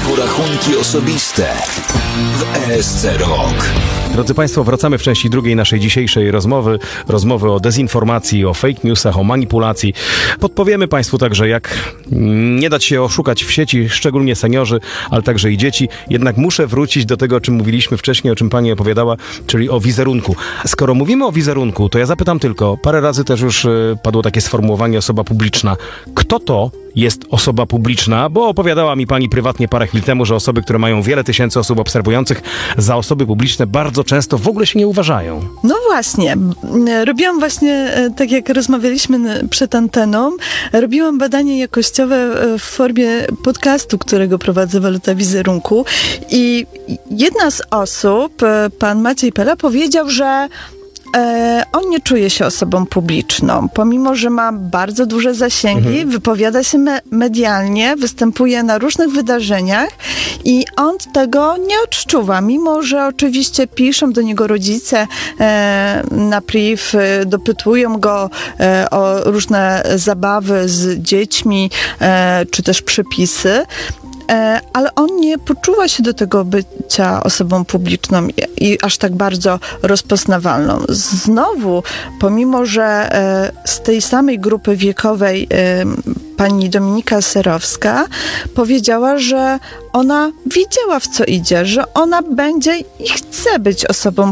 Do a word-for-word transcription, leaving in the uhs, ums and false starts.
porachunki osobiste w E S C Rok. Drodzy Państwo, wracamy w części drugiej naszej dzisiejszej rozmowy. Rozmowy o dezinformacji, o fake newsach, o manipulacji. Podpowiemy Państwu także, jak nie dać się oszukać w sieci, szczególnie seniorzy, ale także i dzieci. Jednak muszę wrócić do tego, o czym mówiliśmy wcześniej, o czym Pani opowiadała, czyli o wizerunku. Skoro mówimy o wizerunku, to ja zapytam tylko, parę razy też już padło takie sformułowanie osoba publiczna. Kto to jest osoba publiczna? Bo opowiadała mi Pani prywatnie parę chwil temu, że osoby, które mają wiele tysięcy osób obserwujących, za osoby publiczne bardzo często w ogóle się nie uważają. No właśnie. Robiłam właśnie, tak jak rozmawialiśmy przed anteną, robiłam badanie jakościowe w formie podcastu, którego prowadzę, Waluta Wizerunku. I jedna z osób, pan Maciej Pela, powiedział, że E, on nie czuje się osobą publiczną, pomimo że ma bardzo duże zasięgi, mhm. wypowiada się me- medialnie, występuje na różnych wydarzeniach i on tego nie odczuwa, mimo że oczywiście piszą do niego rodzice e, na priv, e, dopytują go e, o różne zabawy z dziećmi, e, czy też przepisy. Ale on nie poczuwa się do tego bycia osobą publiczną i, i aż tak bardzo rozpoznawalną. Znowu, pomimo że z tej samej grupy wiekowej pani Dominika Serowska powiedziała, że ona wiedziała, w co idzie, że ona będzie i chce być osobą